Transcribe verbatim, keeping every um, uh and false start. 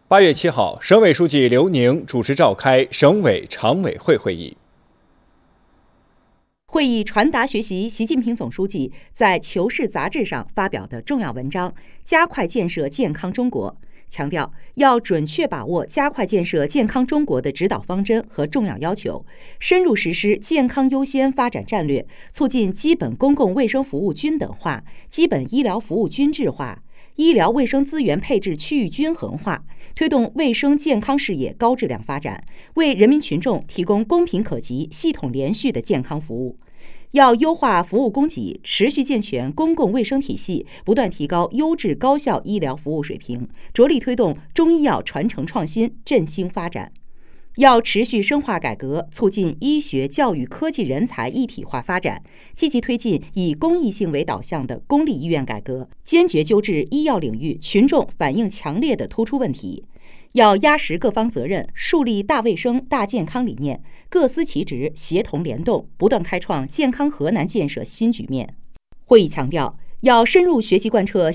八月七号，省委书记刘宁主持召开省委常委会会议。 会议传达学习习近平总书记在《求是》杂志上发表的重要文章，加快建设健康中国，强调要准确把握加快建设健康中国的指导方针和重要要求，深入实施健康优先发展战略，促进基本公共卫生服务均等化、基本医疗服务均质化、医疗卫生资源配置区域均衡化，推动卫生健康事业高质量发展，为人民群众提供公平可及、系统连续的健康服务。要优化服务供给，持续健全公共卫生体系，不断提高优质高效医疗服务水平，着力推动中医药传承创新、振兴发展。要持续深化改革，促进医学、教育、科技人才一体化发展，积极推进以公益性为导向的公立医院改革，坚决纠治医药领域群众反映强烈的突出问题。要压实各方责任，树立大卫生、大健康理念，各司其职，协同联动，不断开创健康河南建设新局面。会议强调，要深入学习贯彻